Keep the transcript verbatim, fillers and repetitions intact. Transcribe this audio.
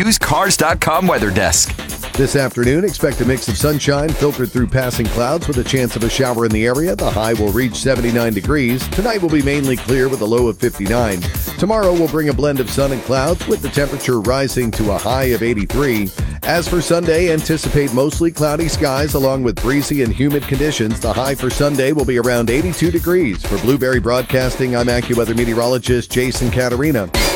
used cars dot com weather desk. This afternoon, expect a mix of sunshine filtered through passing clouds with a chance of a shower in the area. The high will reach seventy-nine degrees. Tonight will be mainly clear with a low of fifty-nine. Tomorrow will bring a blend of sun and clouds with the temperature rising to a high of eighty-three. As for Sunday, anticipate mostly cloudy skies along with breezy and humid conditions. The high for Sunday will be around eighty-two degrees. For Blueberry Broadcasting, I'm AccuWeather meteorologist Jason Caterina.